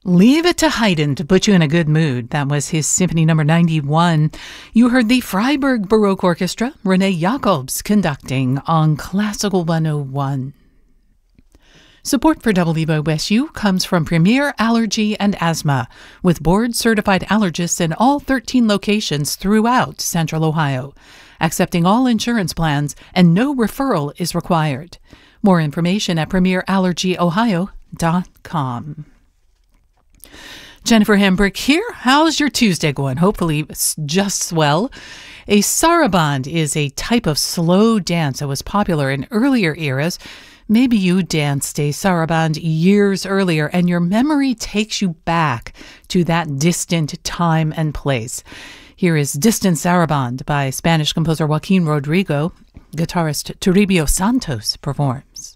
Leave it to Haydn to put you in a good mood. That was his Symphony No. 91. You heard the Freiburg Baroque Orchestra, Renee Jacobs, conducting on Classical 101. Support for WOSU comes from Premier Allergy and Asthma, with board-certified allergists in all 13 locations throughout Central Ohio, accepting all insurance plans, and no referral is required. More information at premierallergyohio.com. Jennifer Hambrick here. How's your Tuesday going? Hopefully it's just swell. A saraband is a type of slow dance that was popular in earlier eras. Maybe you danced a saraband years earlier and your memory takes you back to that distant time and place. Here is Distant Saraband by Spanish composer Joaquin Rodrigo. Guitarist Toribio Santos performs.